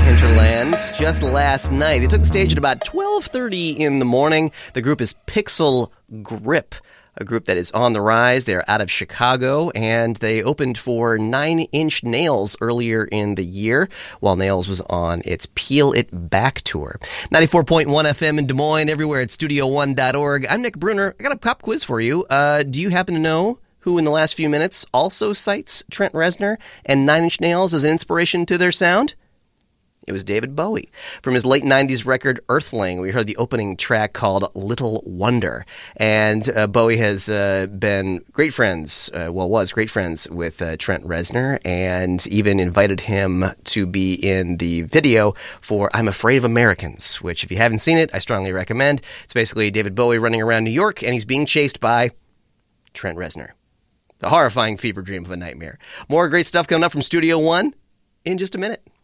Hinterland just last night. They took the stage at about 12:30 in the morning. The group is Pixel Grip, a group that is on the rise. They're out of Chicago, and they opened for 9 Inch Nails earlier in the year, while Nails was on its Peel It Back tour. 94.1 FM in Des Moines, everywhere at studio1.org. I'm Nick Bruner. I got a pop quiz for you. Do you happen to know who in the last few minutes also cites Trent Reznor and 9 Inch Nails as an inspiration to their sound? It was David Bowie. From his late 90s record, Earthling, we heard the opening track called Little Wonder. And Bowie has been great friends, was great friends with Trent Reznor, and even invited him to be in the video for I'm Afraid of Americans, which if you haven't seen it, I strongly recommend. It's basically David Bowie running around New York, and he's being chased by Trent Reznor. The horrifying fever dream of a nightmare. More great stuff coming up from Studio One in just a minute.